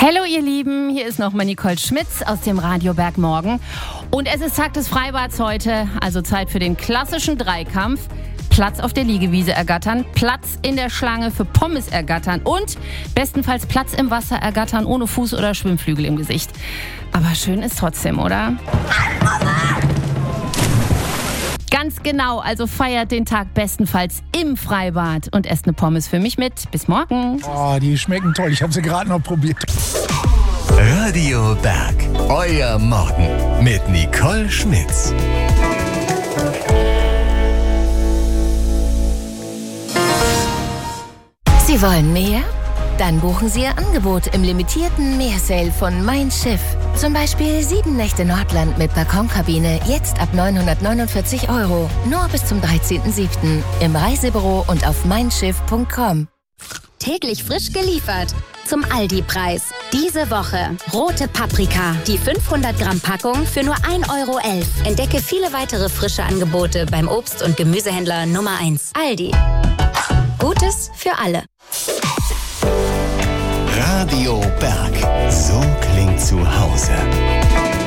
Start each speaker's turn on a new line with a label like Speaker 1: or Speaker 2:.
Speaker 1: Hallo ihr Lieben, hier ist nochmal Nicole Schmitz aus dem Radio Bergmorgen. Und es ist Tag des Freibads heute, also Zeit für den klassischen Dreikampf. Platz auf der Liegewiese ergattern, Platz in der Schlange für Pommes ergattern und bestenfalls Platz im Wasser ergattern ohne Fuß oder Schwimmflügel im Gesicht. Aber schön ist trotzdem, oder? Ganz genau, also feiert den Tag bestenfalls im Freibad und esst eine Pommes für mich mit. Bis morgen.
Speaker 2: Oh, die schmecken toll. Ich habe sie gerade noch probiert.
Speaker 3: Radio Berg, euer Morgen mit Nicole Schmitz.
Speaker 4: Sie wollen mehr? Dann buchen Sie Ihr Angebot im limitierten Meersale von Mein Schiff. Zum Beispiel 7 Nächte Nordland mit Balkonkabine, jetzt ab 949 €. Nur bis zum 13.07. im Reisebüro und auf meinschiff.com.
Speaker 5: Täglich frisch geliefert. Zum Aldi-Preis. Diese Woche rote Paprika. Die 500 Gramm Packung für nur 1,11 €. Entdecke viele weitere frische Angebote beim Obst- und Gemüsehändler Nummer 1. Aldi. Gutes für alle.
Speaker 3: Radio Berg, so klingt zu Hause.